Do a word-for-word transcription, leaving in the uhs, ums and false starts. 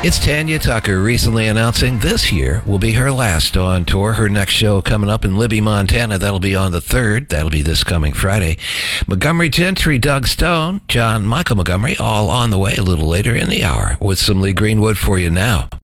It's Tanya Tucker recently announcing this year will be her last on tour. Her next show coming up in Libby, Montana. That'll be on the third. That'll be this coming Friday. Montgomery Gentry, Doug Stone, John Michael Montgomery, all on the way a little later in the hour with some Lee Greenwood for you now.